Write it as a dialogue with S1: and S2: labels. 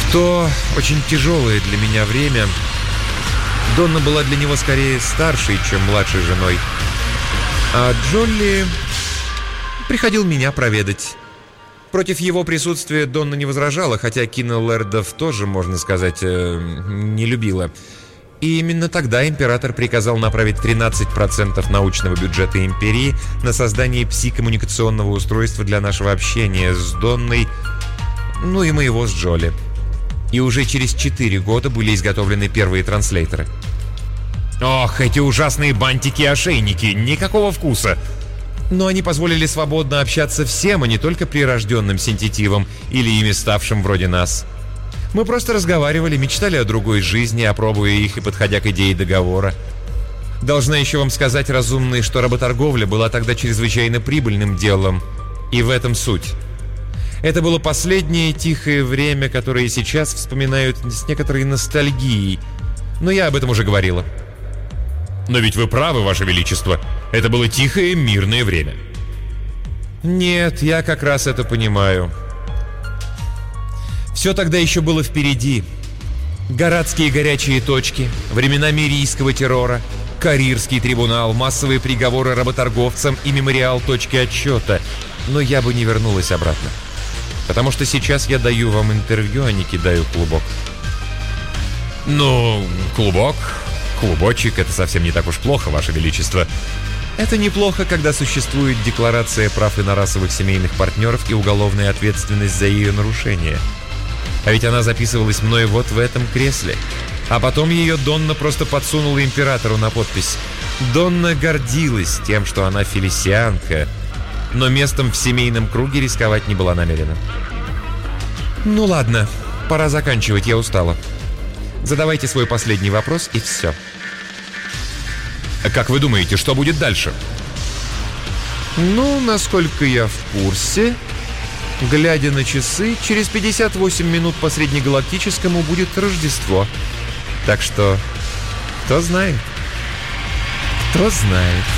S1: то очень тяжелое для меня время Донна была для него скорее старшей, чем младшей женой, а Джолли приходил меня проведать. Против его присутствия Донна не возражала, хотя Киннеллердов тоже, можно сказать, не любила. И именно тогда император приказал направить 13% научного бюджета империи на создание пси-коммуникационного устройства для нашего общения с Донной, ну и моего с Джоли. И уже через 4 года были изготовлены первые транслейтеры. Ох, эти ужасные бантики и ошейники, никакого вкуса. Но они позволили свободно общаться всем, а не только прирожденным синтетивам или ими ставшим вроде нас. Мы просто разговаривали, мечтали о другой жизни, опробуя их и подходя к идее договора. Должна еще вам сказать, разумные, что работорговля была тогда чрезвычайно прибыльным делом. И в этом суть. Это было последнее тихое время, которое сейчас вспоминают с некоторой ностальгией. Но я об этом уже говорила. Но ведь вы правы, Ваше Величество. Это было тихое, мирное время. Нет, я как раз это понимаю. Все тогда еще было впереди. Городские горячие точки, времена мирийского террора, Карирский трибунал, массовые приговоры работорговцам и мемориал точки отсчета. Но я бы не вернулась обратно. Потому что сейчас я даю вам интервью, а не кидаю клубок. Ну, клубочек — это совсем не так уж плохо, Ваше Величество. Это неплохо, когда существует декларация прав инорасовых семейных партнеров и уголовная ответственность за ее нарушение. А ведь она записывалась мной вот в этом кресле. А потом ее Донна просто подсунула императору на подпись. Донна гордилась тем, что она фелисианка, но местом в семейном круге рисковать не была намерена. Ну ладно, пора заканчивать, я устала. Задавайте свой последний вопрос и все. Как вы думаете, что будет дальше? Ну, насколько я в курсе, глядя на часы, через 58 минут по среднегалактическому будет Рождество. Так что, кто знает? Кто знает?